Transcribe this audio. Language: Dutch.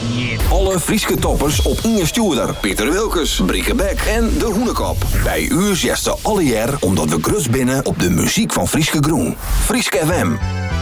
Alle Frieske toppers op Inge Stuurder, Pieter Wilkes, Brieke Beck en De Hoenekop. Bij u ziesten alle jaar omdat we grus binnen op de muziek van Frieske Groen. Frieske FM.